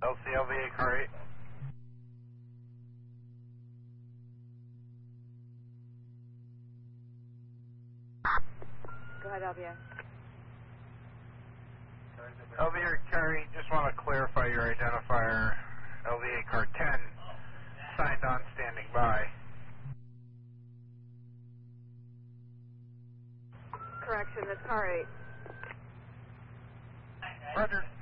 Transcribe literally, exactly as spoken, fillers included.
L C L V A car eight. Go ahead, L V A. L V A car eight, just want to clarify your identifier. L V A car ten, signed on, standing by. Correction, that's car eight. Roger.